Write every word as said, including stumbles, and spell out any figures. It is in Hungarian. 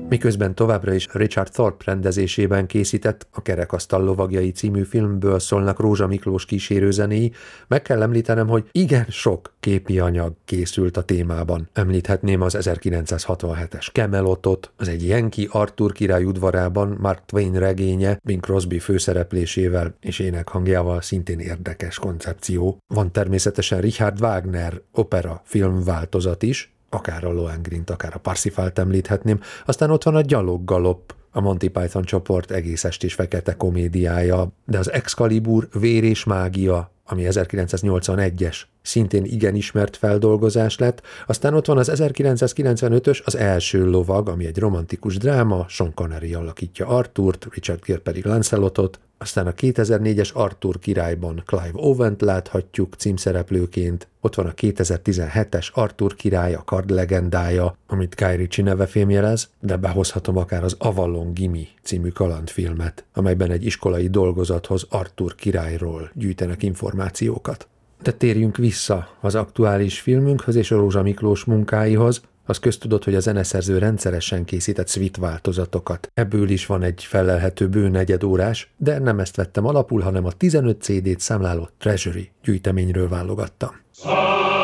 Miközben továbbra is Richard Thorpe rendezésében készített A kerekasztal lovagjai című filmből szólnak Rózsa Miklós kísérőzenéi, meg kell említenem, hogy igen sok képi anyag készült a témában. Említhetném az ezerkilencszázhatvanhetes Camelotot, az egy Yankee Arthur király udvarában Mark Twain regénye, Bing Crosby főszereplésével és énekhangjával szintén érdekes koncepció. Van természetesen Richard Wagner opera filmváltozat is, akár a Lohengrint, akár a Parsifalt említhetném, aztán ott van a Gyaloggalopp, a Monty Python csoport egész estés fekete komédiája, de az Excalibur Vér és mágia, ami ezerkilencszáznyolcvanegyes, szintén igen ismert feldolgozás lett, aztán ott van az ezerkilencszázkilencvenötös Az első lovag, ami egy romantikus dráma, Sean Connery alakítja Arthurt, Richard Gere pedig Lancelotot, aztán a kétezer-négyes Arthur királyban Clive Owen-t láthatjuk címszereplőként, ott van a kétezer-tizenhetes Arthur király, a kard legendája, amit Guy Ritchie neve fémjelez, de behozhatom akár az Avalon Gimme című kalandfilmet, amelyben egy iskolai dolgozathoz Arthur királyról gyűjtenek információkat. De térjünk vissza az aktuális filmünkhöz és a Rózsa Miklós munkáihoz. Az köztudott, hogy a zeneszerző rendszeresen készített suite változatokat. Ebből is van egy felelhető bő negyedórás, de nem ezt vettem alapul, hanem a tizenöt cé dét számláló Treasury gyűjteményről válogattam.